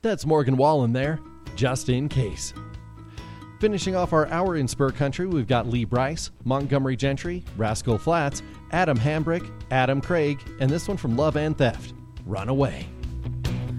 That's Morgan Wallen there, just in case. Finishing off our hour in Spur Country, we've got Lee Brice, Montgomery Gentry, Rascal Flatts, Adam Hambrick, Adam Craig, and this one from Love and Theft, Runaway.